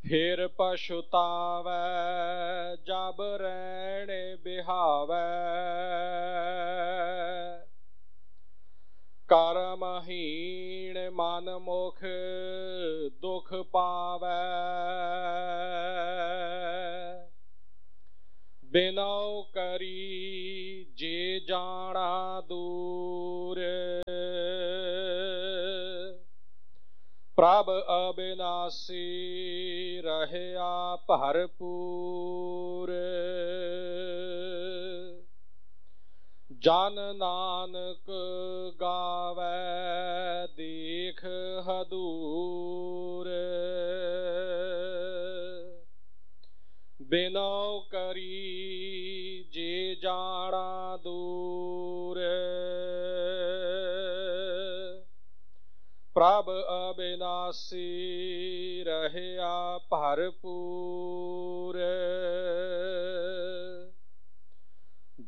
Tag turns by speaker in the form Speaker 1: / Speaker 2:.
Speaker 1: ਫਿਰ ਪਛੁਤਾਵੈ ਜਬ ਰੈਣ ਬਿਹਾਵੈ। ਕਰਮਹੀਣ ਮਨ ਮੁਖ ਦੁਖ ਪਾਵੈ। ਬਿਨਉ ਕਰੀ ਜੇ ਜਾਣਾ ਦੂਰ। ਪ੍ਰਭ ਅਬਿਨਾਸੀ ਰਹਿਆ ਭਰਪੂਰ। ਜਨ ਨਾਨਕ ਗਾਵੈ ਦੇਖ ਹਦੂਰ। ਬਿਨਉ ਕਰੀ ਜੇ ਜਾਣਾ ਦੂਰ। ਪ੍ਰਭ ਅਬਿਨਾਸੀ ਰਹਿਆ ਭਰਪੂਰ।